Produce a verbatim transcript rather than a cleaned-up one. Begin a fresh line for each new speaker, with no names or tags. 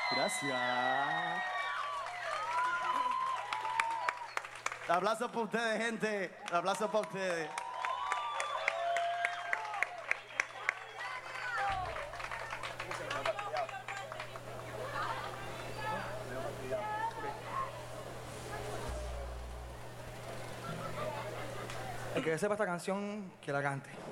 Gracias. Aplausos para ustedes, gente. Aplausos para ustedes.
El que sepa esta canción, que la cante.